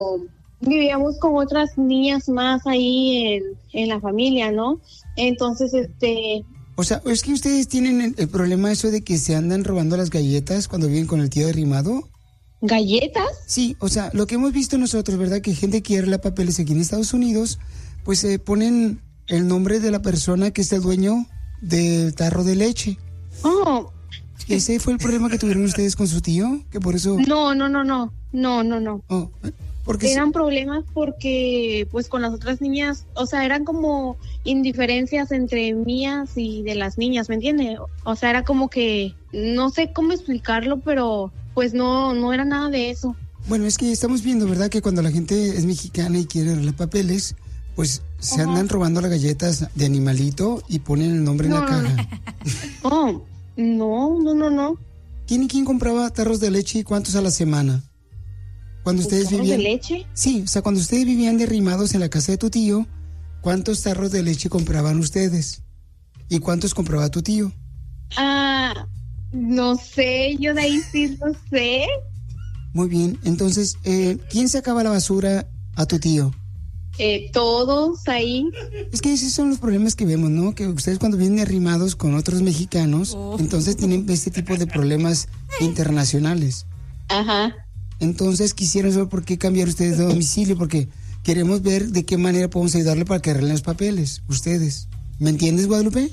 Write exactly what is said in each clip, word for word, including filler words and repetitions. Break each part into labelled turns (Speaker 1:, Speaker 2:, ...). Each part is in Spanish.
Speaker 1: vivíamos con otras niñas más ahí en, en la familia, ¿no? Entonces, este...
Speaker 2: O sea, ¿es que ustedes tienen el, el problema eso de que se andan robando las galletas cuando viven con el tío derrimado?
Speaker 1: ¿Galletas?
Speaker 2: Sí, o sea, lo que hemos visto nosotros, ¿verdad? Que gente que arregla papeles aquí en Estados Unidos, pues se eh, ponen el nombre de la persona que es el dueño del tarro de leche.
Speaker 1: Oh.
Speaker 2: ¿Ese fue el problema que tuvieron ustedes con su tío? Que por eso...
Speaker 1: No, no, no, no, no, no, no.
Speaker 2: Oh, porque
Speaker 1: eran
Speaker 2: si...
Speaker 1: problemas porque, pues, con las otras niñas, o sea, eran como indiferencias entre mías y de las niñas, ¿me entiendes? O sea, era como que, no sé cómo explicarlo, pero, pues, no, no era nada de eso.
Speaker 2: Bueno, es que estamos viendo, ¿verdad? Que cuando la gente es mexicana y quiere arreglar papeles, pues se
Speaker 1: Ajá.
Speaker 2: andan robando las galletas de animalito y ponen el nombre
Speaker 1: no,
Speaker 2: en la caja.
Speaker 1: No. Oh, no, no, no, no.
Speaker 2: ¿Quién y quién compraba tarros de leche y cuántos a la semana? Cuando ustedes
Speaker 1: ¿Tarros
Speaker 2: vivían...
Speaker 1: de leche?
Speaker 2: Sí, o sea, cuando ustedes vivían derrimados en la casa de tu tío, ¿cuántos tarros de leche compraban ustedes? ¿Y cuántos compraba tu tío?
Speaker 1: Ah, no sé, yo de ahí sí no sé.
Speaker 2: Muy bien, entonces, eh, ¿quién sacaba la basura a tu tío?
Speaker 1: Eh, todos ahí.
Speaker 2: Es que esos son los problemas que vemos, ¿no? Que ustedes cuando vienen arrimados con otros mexicanos, oh. entonces tienen este tipo de problemas internacionales.
Speaker 1: Ajá.
Speaker 2: Entonces quisiera saber por qué cambiar ustedes de domicilio, porque queremos ver de qué manera podemos ayudarle para que arreglen los papeles, ustedes. ¿Me entiendes, Guadalupe?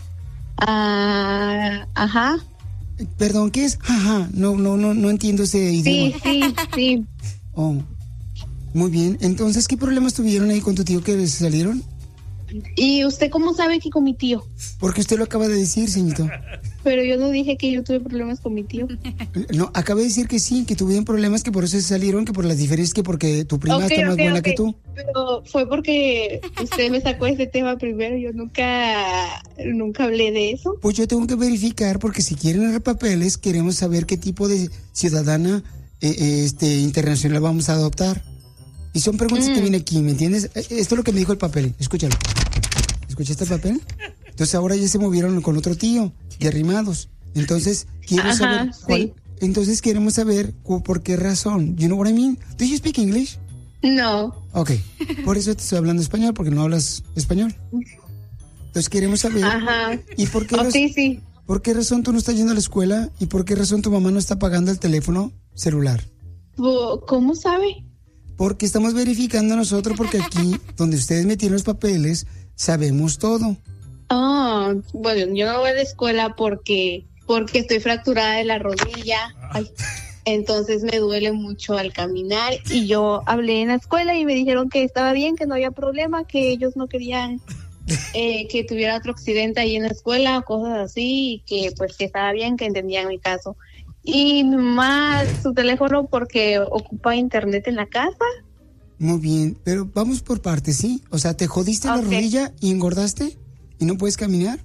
Speaker 1: Ah, ajá.
Speaker 2: Perdón, ¿qué es? Ajá, no, no, no, no entiendo ese idioma.
Speaker 1: Sí, sí, sí.
Speaker 2: Oh, muy bien. Entonces, ¿qué problemas tuvieron ahí con tu tío que se salieron?
Speaker 1: ¿Y usted cómo sabe que con mi tío?
Speaker 2: Porque usted lo acaba de decir, señorito.
Speaker 1: Pero yo no dije que yo tuve problemas con mi tío.
Speaker 2: No, acabé de decir que sí, que tuvieron problemas, que por eso se salieron, que por las diferencias, que porque tu prima okay, está más okay, buena okay. que tú.
Speaker 1: Pero fue porque usted me sacó ese tema primero, yo nunca, nunca hablé de eso.
Speaker 2: Pues yo tengo que verificar, porque si quieren arreglar papeles, queremos saber qué tipo de ciudadana eh, eh, este, internacional vamos a adoptar. Y son preguntas mm. que vienen aquí, ¿me entiendes? Esto es lo que me dijo el papel, escúchalo. ¿Escuchaste el papel? Entonces ahora ya se movieron con otro tío, de arrimados. Entonces, quiero
Speaker 1: Ajá,
Speaker 2: saber cuál,
Speaker 1: sí.
Speaker 2: Entonces queremos saber cu- por qué razón. You know what I mean? Do you speak English?
Speaker 1: No.
Speaker 2: Ok, por eso te estoy hablando español, porque no hablas español. Entonces queremos saber.
Speaker 1: Ajá.
Speaker 2: ¿Y por qué,
Speaker 1: oh,
Speaker 2: raz-
Speaker 1: sí, sí.
Speaker 2: por qué razón tú no estás yendo a la escuela? ¿Y por qué razón tu mamá no está pagando el teléfono celular?
Speaker 1: ¿Cómo sabe?
Speaker 2: Porque estamos verificando nosotros, porque aquí, donde ustedes metieron los papeles, sabemos todo.
Speaker 1: Ah, oh, bueno, yo no voy a la escuela porque, porque estoy fracturada de la rodilla. Ay, entonces me duele mucho al caminar. Y yo hablé en la escuela y me dijeron que estaba bien, que no había problema, que ellos no querían eh, que tuviera otro accidente ahí en la escuela, cosas así, y que pues que estaba bien, que entendían mi caso. Y mi mamá, su teléfono porque ocupa internet en la casa.
Speaker 2: Muy bien, pero vamos por partes, ¿sí? O sea, ¿te jodiste okay. la rodilla y engordaste? ¿Y no puedes caminar?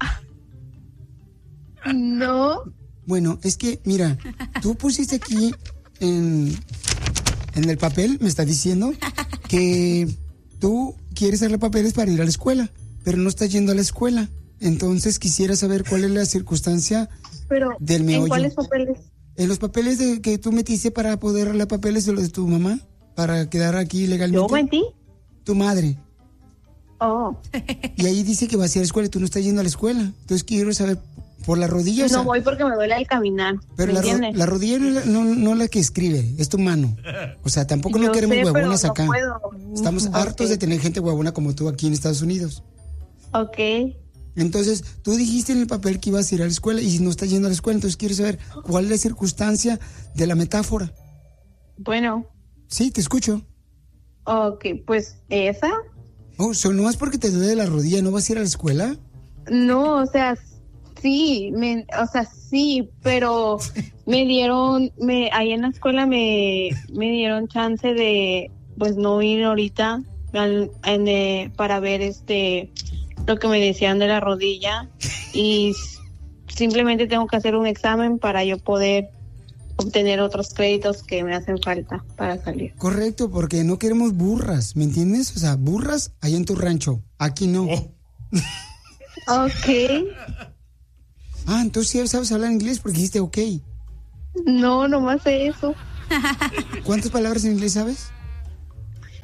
Speaker 1: No.
Speaker 2: Bueno, es que, mira, tú pusiste aquí en, en el papel, me estás diciendo, que tú quieres hacer papeles para ir a la escuela, pero no estás yendo a la escuela. Entonces quisiera saber cuál es la circunstancia
Speaker 1: pero,
Speaker 2: del meollo.
Speaker 1: ¿En cuáles papeles?
Speaker 2: En los papeles de, que tú metiste para poder arreglar papeles de los de tu mamá, para quedar aquí legalmente.
Speaker 1: ¿Yo metí?
Speaker 2: Tu madre.
Speaker 1: Oh.
Speaker 2: Y ahí dice que vas a ir a la escuela y tú no estás yendo a la escuela. Entonces quiero saber, por la rodilla.
Speaker 1: No
Speaker 2: o sea,
Speaker 1: voy porque me duele al caminar.
Speaker 2: Pero la, ro- la rodilla no es la, no, no la que escribe, es tu mano. O sea, tampoco
Speaker 1: Yo
Speaker 2: no queremos
Speaker 1: sé,
Speaker 2: huevonas
Speaker 1: no
Speaker 2: acá.
Speaker 1: puedo.
Speaker 2: Estamos
Speaker 1: okay.
Speaker 2: hartos de tener gente huevona como tú aquí en Estados Unidos.
Speaker 1: Ok.
Speaker 2: Entonces, tú dijiste en el papel que ibas a ir a la escuela y no estás yendo a la escuela, entonces quiero saber cuál es la circunstancia de la metáfora.
Speaker 1: Bueno.
Speaker 2: Sí, te escucho.
Speaker 1: Ok, pues esa.
Speaker 2: Oh, so, ¿no es porque te duele la rodilla, no vas a ir a la escuela?
Speaker 1: No, o sea, sí, me, o sea, sí, pero me dieron, me, ahí en la escuela me, me dieron chance de, pues no ir ahorita al, en, eh, para ver este, lo que me decían de la rodilla y simplemente tengo que hacer un examen para yo poder obtener otros créditos que me hacen falta para salir.
Speaker 2: Correcto, porque no queremos burras, ¿me entiendes? O sea, burras ahí en tu rancho, aquí no.
Speaker 1: Ok.
Speaker 2: Ah, entonces sí sabes hablar inglés porque dijiste ok.
Speaker 1: No, nomás sé eso.
Speaker 2: ¿Cuántas palabras en inglés sabes?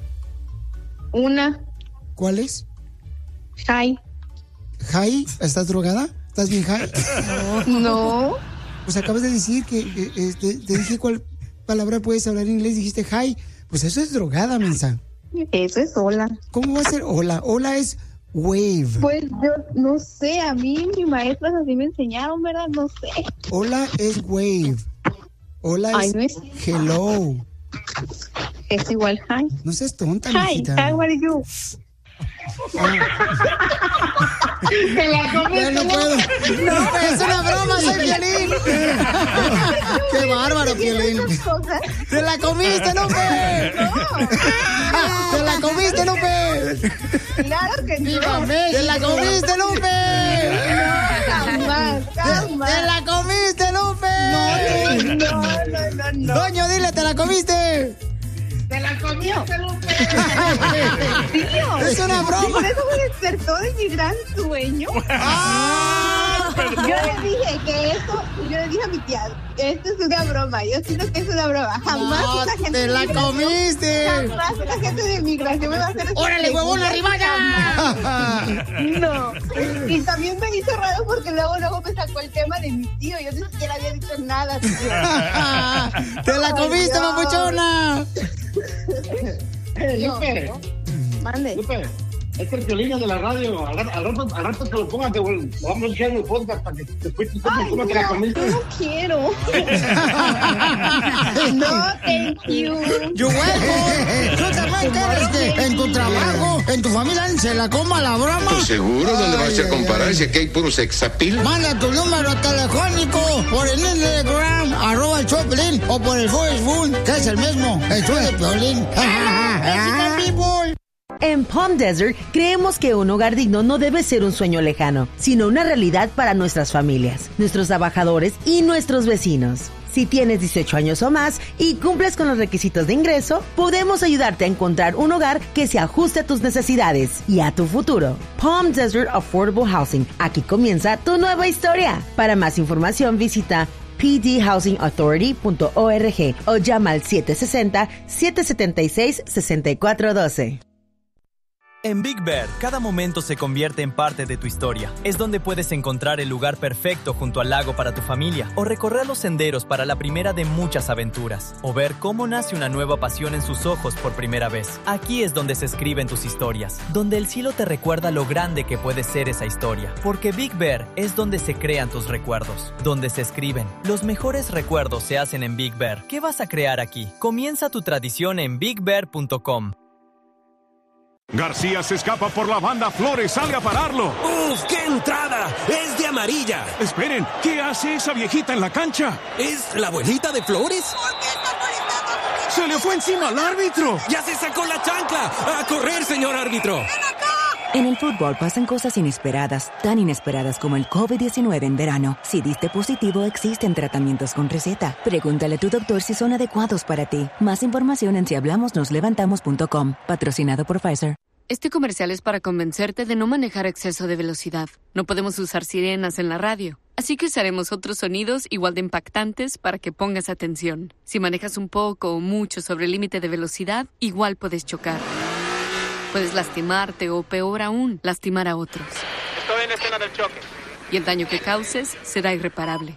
Speaker 1: Una.
Speaker 2: ¿Cuál es?
Speaker 1: High.
Speaker 2: ¿High? ¿Estás drogada? ¿Estás bien high?
Speaker 1: No. No.
Speaker 2: Pues acabas de decir que eh, eh, te, te dije cuál palabra puedes hablar en inglés, dijiste high. Pues eso es drogada, mensa.
Speaker 1: Eso es hola.
Speaker 2: ¿Cómo va a ser hola? Hola es wave.
Speaker 1: Pues yo no sé, a mí mis maestras así me enseñaron, ¿verdad? No sé.
Speaker 2: Hola es wave. Hola
Speaker 1: Ay,
Speaker 2: es,
Speaker 1: no es
Speaker 2: hello.
Speaker 1: Es igual hi.
Speaker 2: No seas tonta,
Speaker 1: Hi,
Speaker 2: mijita.
Speaker 1: hi, what are you?
Speaker 2: Te la comes, no puedo. No, es una broma, soy Piolín. Qué bárbaro, Piolín. ¡Te la comiste, Lupe!
Speaker 1: No.
Speaker 2: ¡Te la comiste, Lupe!
Speaker 1: Claro que no.
Speaker 2: ¡Te la comiste, Lupe!
Speaker 1: No, jamás, jamás.
Speaker 2: ¡Te la comiste, Lupe!
Speaker 1: No, no, no, no.
Speaker 2: Doño, dile, ¿te la comiste?
Speaker 1: ¡Te la comió! Lupe.
Speaker 2: ¡Es una broma!
Speaker 1: Por eso me despertó de mi gran sueño.
Speaker 2: ¡Ah!
Speaker 1: Yo le dije que esto, yo le dije a mi tía, esto es una broma, yo siento que es una broma. Jamás
Speaker 2: no,
Speaker 1: esa gente
Speaker 2: te la comiste.
Speaker 1: Jamás la gente de migración me va a hacer eso.
Speaker 2: ¡Órale, huevón, arriba ya!
Speaker 1: No. Y también me hizo raro porque luego, luego me sacó el tema de mi tío. Yo ni siquiera había dicho nada, tío.
Speaker 2: ¡Te la comiste, oh, papuchona!
Speaker 3: Eh, Lupe.
Speaker 1: Mande.
Speaker 3: Lupe, este es el Piolín de la radio. Al rato, al rato, al rato te lo pongas, te lo vamos a echar en el podcast para que después tú
Speaker 1: Ay,
Speaker 3: cómo te la comiste.
Speaker 1: No quiero. No, thank you.
Speaker 2: Yo welcome. ¿Tú también quieres que en tu trabajo, en tu familia, se la coma la broma?
Speaker 4: Pues seguro, ¿dónde va a ser
Speaker 2: ay,
Speaker 4: comparar
Speaker 2: ay.
Speaker 4: si aquí hay puro sexapil?
Speaker 2: Manda tu número telefónico por el Instagram, arroba el Choplin, o por el Facebook, que es el mismo, el show de Piolín.
Speaker 5: En Palm Desert creemos que un hogar digno no debe ser un sueño lejano, sino una realidad para nuestras familias, nuestros trabajadores y nuestros vecinos. Si tienes dieciocho años o más y cumples con los requisitos de ingreso, podemos ayudarte a encontrar un hogar que se ajuste a tus necesidades y a tu futuro. Palm Desert Affordable Housing. Aquí comienza tu nueva historia. Para más información visita p d housing authority punto org o llama al siete seis cero, siete siete seis, seis cuatro uno dos.
Speaker 6: En Big Bear, cada momento se convierte en parte de tu historia. Es donde puedes encontrar el lugar perfecto junto al lago para tu familia, o recorrer los senderos para la primera de muchas aventuras, o ver cómo nace una nueva pasión en sus ojos por primera vez. Aquí es donde se escriben tus historias, donde el cielo te recuerda lo grande que puede ser esa historia. Porque Big Bear es donde se crean tus recuerdos, donde se escriben. Los mejores recuerdos se hacen en Big Bear. ¿Qué vas a crear aquí? Comienza tu tradición en big bear punto com.
Speaker 7: García se escapa por la banda, Flores sale a pararlo.
Speaker 8: ¡Uf, qué entrada! ¡Es de amarilla!
Speaker 7: Esperen, ¿qué hace esa viejita en la cancha?
Speaker 8: ¿Es la abuelita de Flores?
Speaker 7: ¿Por qué está molestando? ¡Se le fue encima al árbitro!
Speaker 8: ¡Ya se sacó la chancla! ¡A correr, señor árbitro! ¡Ven acá!
Speaker 9: En el fútbol pasan cosas inesperadas, tan inesperadas como el covid diecinueve en verano. Si diste positivo, existen tratamientos con receta. Pregúntale a tu doctor si son adecuados para ti. Más información en si hablamos nos levantamos punto com. Patrocinado por Pfizer.
Speaker 10: Este comercial es para convencerte de no manejar a exceso de velocidad. No podemos usar sirenas en la radio. Así que usaremos otros sonidos igual de impactantes para que pongas atención. Si manejas un poco o mucho sobre el límite de velocidad, igual puedes chocar. Puedes lastimarte o, peor aún, lastimar a otros.
Speaker 11: Estoy en la escena del choque.
Speaker 10: Y el daño que causes será irreparable.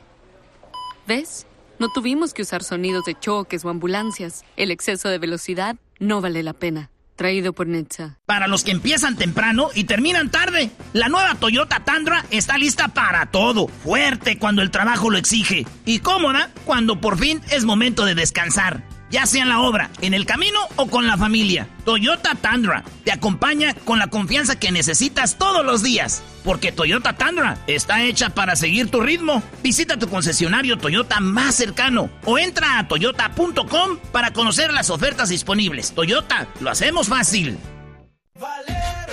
Speaker 10: ¿Ves? No tuvimos que usar sonidos de choques o ambulancias. El exceso de velocidad no vale la pena. Traído por Netza.
Speaker 12: Para los que empiezan temprano y terminan tarde, la nueva Toyota Tundra está lista para todo. Fuerte cuando el trabajo lo exige y cómoda cuando por fin es momento de descansar. Ya sea en la obra, en el camino o con la familia. Toyota Tundra te acompaña con la confianza que necesitas todos los días. Porque Toyota Tundra está hecha para seguir tu ritmo. Visita tu concesionario Toyota más cercano o entra a toyota punto com para conocer las ofertas disponibles. Toyota, lo hacemos fácil.
Speaker 13: Valero.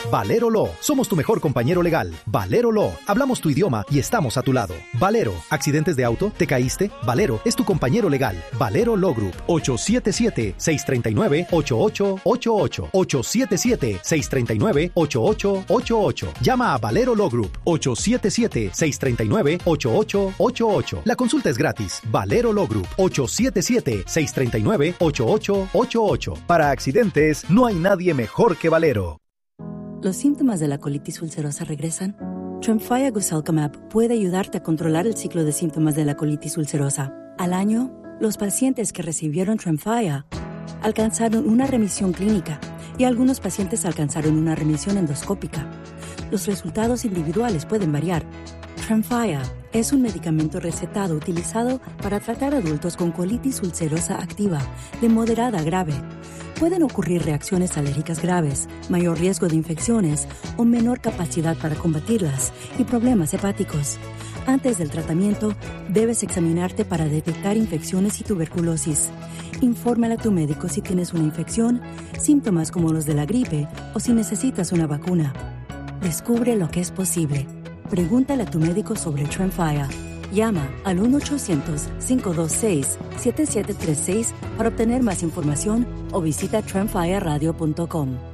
Speaker 13: Valero Law. Somos tu mejor compañero legal. Valero Law. Hablamos tu idioma y estamos a tu lado. Valero. ¿Accidentes de auto? ¿Te caíste? Valero es tu compañero legal. Valero Law Group. ocho siete siete, seis tres nueve, ocho ocho ocho ocho. ocho siete siete, seis tres nueve, ocho ocho ocho ocho. Llama a Valero Law Group. ocho siete siete, seis tres nueve, ocho ocho ocho ocho. La consulta es gratis. Valero Law Group. ocho siete siete, seis tres nueve, ocho ocho ocho ocho. Para accidentes, no hay nadie mejor que Valero.
Speaker 14: ¿Los síntomas de la colitis ulcerosa regresan? Tremfya Guselkumab puede ayudarte a controlar el ciclo de síntomas de la colitis ulcerosa. Al año, los pacientes que recibieron Tremfya alcanzaron una remisión clínica y algunos pacientes alcanzaron una remisión endoscópica. Los resultados individuales pueden variar. Tremfya es un medicamento recetado utilizado para tratar adultos con colitis ulcerosa activa de moderada a grave. Pueden ocurrir reacciones alérgicas graves, mayor riesgo de infecciones o menor capacidad para combatirlas y problemas hepáticos. Antes del tratamiento, debes examinarte para detectar infecciones y tuberculosis. Infórmale a tu médico si tienes una infección, síntomas como los de la gripe o si necesitas una vacuna. Descubre lo que es posible. Pregúntale a tu médico sobre Tremfya. Llama al uno ochocientos, cinco dos seis, siete siete tres seis para obtener más información o visita tremfya radio punto com.